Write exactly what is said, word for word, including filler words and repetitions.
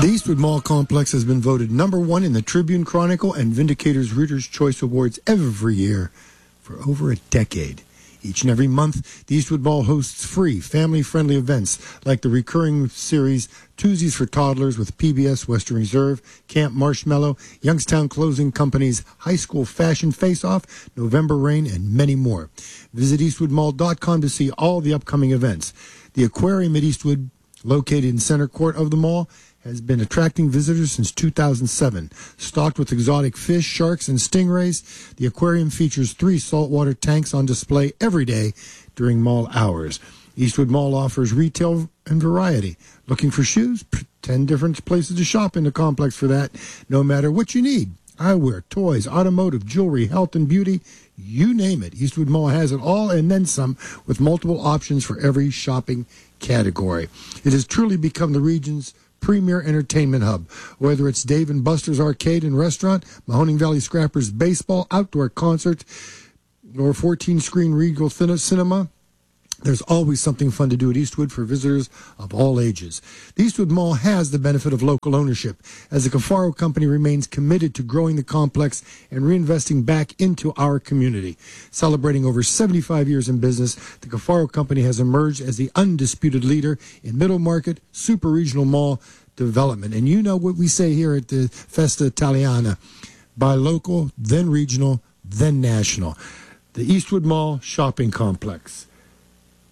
The Eastwood Mall Complex has been voted number one in the Tribune Chronicle and Vindicator's Reader's Choice Awards every year for over a decade. Each and every month, the Eastwood Mall hosts free, family-friendly events like the recurring series Tuesdays for Toddlers with P B S Western Reserve, Camp Marshmallow, Youngstown Clothing Company's High School Fashion Face-Off, November Rain, and many more. Visit eastwood mall dot com to see all the upcoming events. The aquarium at Eastwood, located in center court of the mall, has been attracting visitors since two thousand seven. Stocked with exotic fish, sharks, and stingrays, the aquarium features three saltwater tanks on display every day during mall hours. Eastwood Mall offers retail and variety. Looking for shoes? Ten different places to shop in the complex for that, no matter what you need. Eyewear, toys, automotive, jewelry, health and beauty, you name it. Eastwood Mall has it all and then some, with multiple options for every shopping category. It has truly become the region's premier entertainment hub. Whether it's Dave and Buster's Arcade and Restaurant, Mahoning Valley Scrappers Baseball, outdoor concert, or fourteen-screen Regal Cinema, there's always something fun to do at Eastwood for visitors of all ages. The Eastwood Mall has the benefit of local ownership, as the Cafaro Company remains committed to growing the complex and reinvesting back into our community. Celebrating over seventy-five years in business, the Cafaro Company has emerged as the undisputed leader in middle market, super regional mall development. And you know what we say here at the Festa Italiana: buy local, then regional, then national. The Eastwood Mall Shopping Complex.